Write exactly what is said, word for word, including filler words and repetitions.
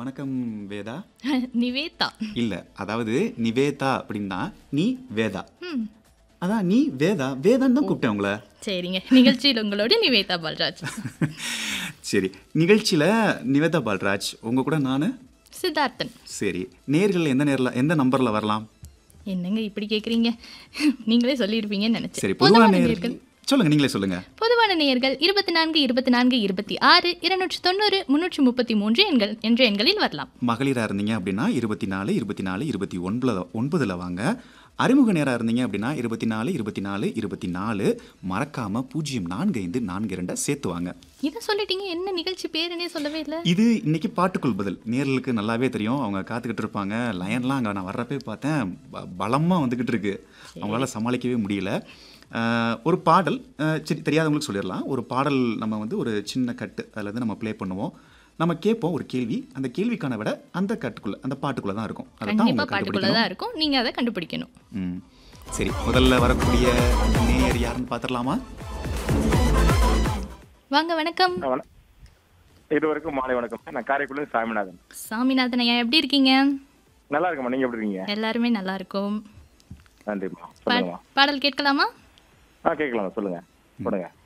வணக்கம் வேதா. நிவேதா. இல்ல, அதாவது நிவேதா அப்படின்னா நீ வேதா. ம். அதான் நீ வேதா வேதான்னு தான் கூப்பிட்டேன் உங்களை. சரிங்க, நிகழ்ச்சியில் உங்களோட நிவேதா பால்ராஜ். சரி, நிகழ்ச்சியில் நிவேதா பால்ராஜ் உங்க கூட நான் சித்தார்த்தன். சரி, நேர்கள் எந்த நேரில் எந்த நம்பரில் வரலாம்? என்னங்க இப்படி கேட்குறீங்க? நீங்களே சொல்லியிருப்பீங்கன்னு நினைச்சேன். சரி, பொதுவான நேர்கள் சொல்லுங்க, நீங்களே சொல்லுங்க. பொதுவான நேயர்கள் இருபத்தி நான்கு இருபத்தி நான்கு இருபத்தி ஆறு இருநூற்றி தொண்ணூறு முன்னூற்றி முப்பத்தி மூன்று எண்கள் என்ற எண்களில் வரலாம். மகளிராக இருந்தீங்க அப்படின்னா இருபத்தி நாலு இருபத்தி நாலு இருபத்தி ஒன்பதுல ஒன்பதுல வாங்க. அறிமுக நேராக இருந்தீங்க அப்படின்னா இருபத்தி நாலு இருபத்தி நாலு இருபத்தி நாலு மறக்காம பூஜ்ஜியம் நான்கு ஐந்து நான்கு ரெண்டை சேர்த்து வாங்க. இதை சொல்லிட்டீங்க, என்ன நிகழ்ச்சி பேருனே சொல்லவே இல்லை. இது இன்னைக்கு பாட்டுக்குள் பதில். நேர்களுக்கு நல்லாவே தெரியும், அவங்க காத்துக்கிட்டு இருப்பாங்க. லயன்லாம் அங்கே நான் வர்றப்பே பார்த்தேன், பலமாக வந்துக்கிட்டு இருக்கு, அவங்களால சமாளிக்கவே முடியல. ஒரு பாடல், சரி தெரியாதவங்களுக்கு சொல்லிடலாம். ஒரு பாடல் நம்ம வந்து ஒரு சின்ன கட்டு அதில் வந்து நம்ம ப்ளே பண்ணுவோம். நம்ம கேட்போம் ஒரு கேள்வி, அந்த கேள்விக்கான விட அந்த கட்டுக்குள்ள அந்த பாட்டுக்குள்ள தான் இருக்கும். கண்டிப்பாக பாட்டுக்குள்ள தான் இருக்கும், நீங்கள் அதை கண்டுபிடிக்கணும். ம் சரி, முதல்ல வரக்கூடிய நேயர் யாருன்னு பார்த்துடலாமா? வாங்க, வணக்கம். இருவருக்கும் மாலை வணக்கம். நான் காரைக்குடி சாமிநாதன். சாமிநாதன் ஐயா, எப்படி இருக்கீங்க? நல்லா இருக்கமா, நீங்க எப்படி இருக்கீங்க? எல்லாருமே நல்லா இருக்கும். நன்றிம்மா. சொல்லுங்கம்மா. பாடல் கேட்கலாமா? ஆ கேட்கலாம், சொல்லுங்க, போடுங்க.